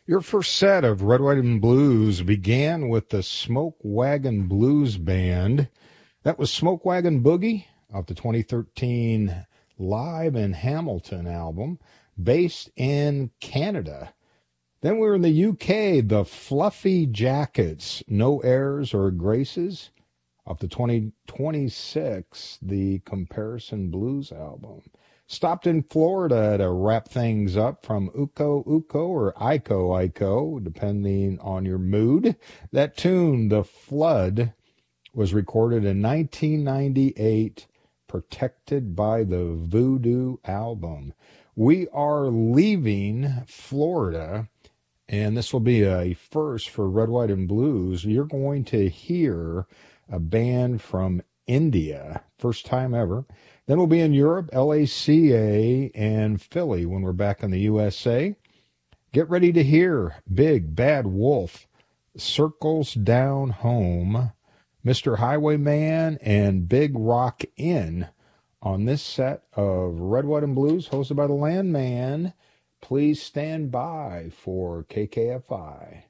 Your first set of Red, White, and Blues began with the Smoke Wagon Blues Band. That was Smoke Wagon Boogie off the 2013 Live in Hamilton album, based in Canada. Then we were in the UK, the Fluffy Jackets, No Airs or Graces, off the 2026, the Comparison Blues album. Stopped in Florida to wrap things up from Uko Uko or Iko Iko, depending on your mood. That tune, The Flood, was recorded in 1998, Protected by the Voodoo album. We are leaving Florida, and this will be a first for Red, White, and Blues. You're going to hear a band from India, first time ever. Then we'll be in Europe, LACA, and Philly when we're back in the USA. Get ready to hear Big Bad Wolf, Circles Down Home, Mr. Highwayman, and Big Rock Inn on this set of Red, White, and Blues, hosted by the Landman. Please stand by for KKFI.